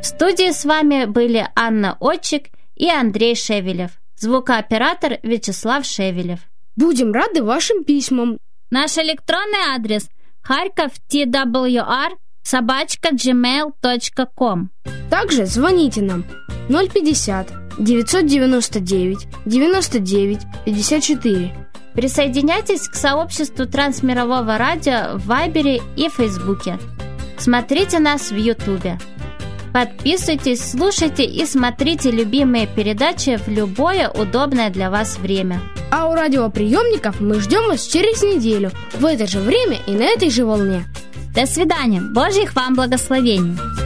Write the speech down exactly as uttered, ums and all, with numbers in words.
студии с вами были Анна Отчик и Андрей Шевелев, звукооператор Вячеслав Шевелев. Будем рады вашим письмам. Наш электронный адрес харьков ти дабл ю ар собака джимейл точка ком. Также звоните нам ноль пятьдесят девятьсот девяносто девять девяносто девять пятьдесят четыре. Присоединяйтесь к сообществу Трансмирового радио в Вайбере и Фейсбуке. Смотрите нас в Ютубе. Подписывайтесь, слушайте и смотрите любимые передачи в любое удобное для вас время. А у радиоприемников мы ждем вас через неделю в это же время и на этой же волне. До свидания. Божьих вам благословений.